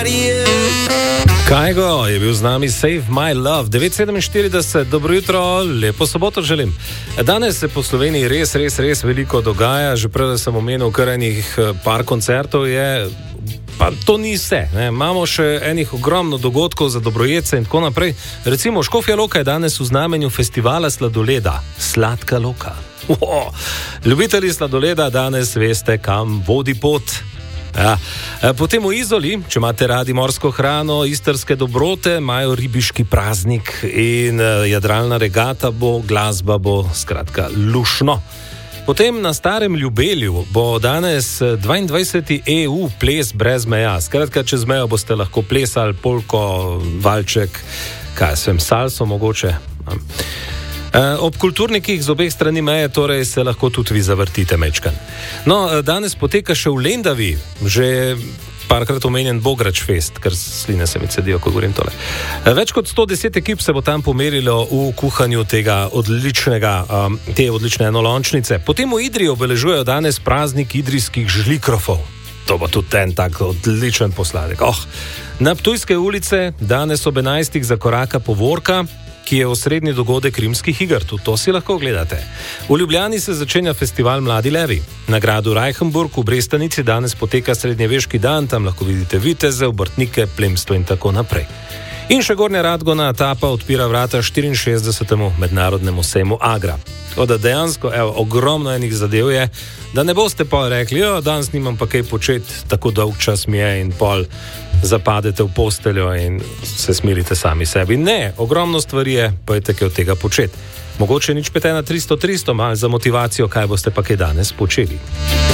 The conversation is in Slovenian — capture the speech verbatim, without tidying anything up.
Kajgo je bil z nami Save My Love. devet sedeminštirideset, dobro jutro, lepo soboto želim. Danes se po Sloveniji res, res, res veliko dogaja. Že prej sem omenil kar enih par koncertov je, pa to ni vse. Ne? Imamo še enih ogromno dogodkov za dobrojece in tako naprej. Recimo Škofja Loka je danes v znamenju festivala sladoleda. Sladka Loka. Wow. Ljubitelji sladoleda danes veste, kam vodi pot. Ja. Potem v Izoli, če imate radi morsko hrano, istrske dobrote, imajo ribiški praznik in jadralna regata bo, glasba bo, skratka, lušno. Potem na Starem Ljubelju bo danes dvaindvajseti E U ples brez meja. Skratka, čez mejo boste lahko plesali polko, valček, kaj sem, salso mogoče. Ob kulturnikih z obeh strani meje torej se lahko tudi vi zavrtite mečkan. No, danes poteka še v Lendavi, že parkrat omenjen Bograč Fest, ker sline se mi cedijo, ko govorim tole. Več kot sto deset ekip se bo tam pomerilo v kuhanju tega odličnega, um, te odlične enolončnice. Potem v Idriji obeležujejo danes praznik idrijskih žlikrofov. To bo tudi en tak odličen posladek. Oh. Na Ptujske ulice danes ob enajstih zakoraka povorka, ki je osrednji dogodek rimskih iger. Tudi to si lahko gledate. V Ljubljani se začenja festival Mladi levi. Na gradu Reichenburg v Brestanici danes poteka srednjeveški dan, tam lahko vidite viteze, obrtnike, plemstvo in tako naprej. In še Gornja Radgona etapa odpira vrata štiriinšestdesetemu mednarodnemu sejmu Agra. Tako da dejansko, evo, ogromno enih zadev je, da ne boste pa rekli, jo, danes nimam pa kaj početi, tako dolg čas mi je in pol zapadete v posteljo in se smirite sami sebi. Ne, ogromno stvari je, pa je tako od tega početi. Mogoče nič pet ena tristo tristo, malo za motivacijo, kaj boste pa kaj danes počeli.